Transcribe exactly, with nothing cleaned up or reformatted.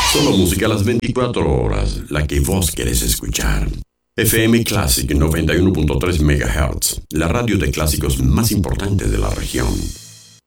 Solo música a las veinticuatro horas, la que vos querés escuchar. F M Classic noventa y uno punto tres megahertz, la radio de clásicos más importante de la región.